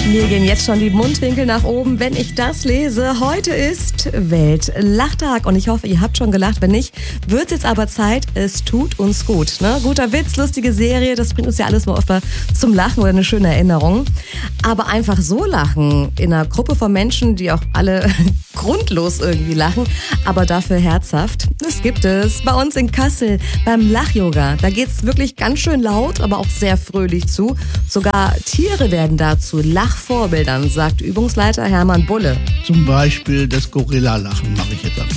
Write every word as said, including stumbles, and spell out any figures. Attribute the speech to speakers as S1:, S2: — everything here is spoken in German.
S1: Mir gehen jetzt schon die Mundwinkel nach oben, wenn ich das lese. Heute ist Weltlachtag und ich hoffe, ihr habt schon gelacht. Wenn nicht, wird es jetzt aber Zeit. Es tut uns gut. Ne? Guter Witz, lustige Serie, das bringt uns ja alles mal oft zum Lachen oder eine schöne Erinnerung. Aber einfach so lachen in einer Gruppe von Menschen, die auch alle grundlos irgendwie lachen, aber dafür herzhaft, das gibt es bei uns in Kassel beim Lach-Yoga. Da geht's wirklich ganz schön laut, aber auch sehr fröhlich zu. Sogar Tiere werden dazu Lachvorbildern, sagt Übungsleiter Hermann Bulle.
S2: Zum Beispiel das Gorilla-Lachen mache ich jetzt einfach.